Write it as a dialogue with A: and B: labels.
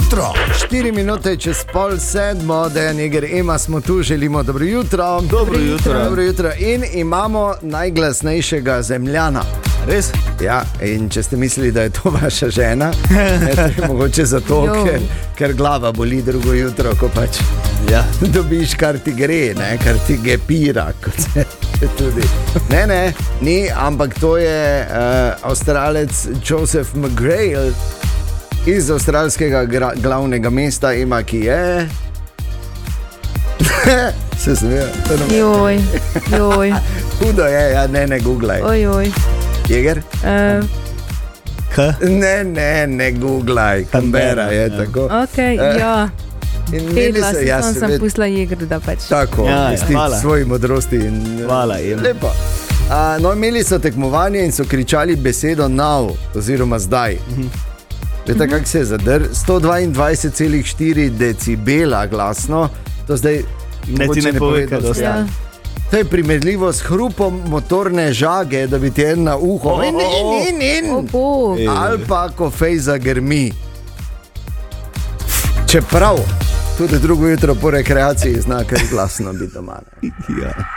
A: jutro.
B: 4 minute čez 6:30, Dejan Eger, Ema smo tu, želimo dobro jutro.
C: Dobro jutro.
B: Dobro jutro. In imamo najglasnejšega zemljana.
C: Res?
B: Ja, in če ste mislili, da je to vaša žena, je mogoče zato, ker glava boli drugo jutro, ko pač dobiš, kar ti gre, ne, kar ti gepira, kot se tudi. Ne, ni, ampak to je Avstralec Joseph McGrail iz avstralskega glavnega mesta, ki je... Se smeja.
D: Joj.
B: Hudo je, ja, ne googlaj.
D: Ojoj.
B: Jeger?
C: K?
B: Ne googlaj, Canberra je tako.
D: Ok, ja. Pedla sem pustila Jeger, da pač.
B: Tako, vesti svoji modrosti.
C: Hvala, Ema.
B: Lepo. No, imeli so tekmovanje in so kričali besedo now, oziroma zdaj. Veste, kak se je zadr? 122,4 decibela glasno, to zdaj
C: ne pove, kaj dosti.
B: To je primerljivo s hrupom motorne žage, da bi ti en na uho. Ali pa, ko fejza grmi. Čeprav, tudi drugo jutro po rekreaciji zna kar glasno biti doma.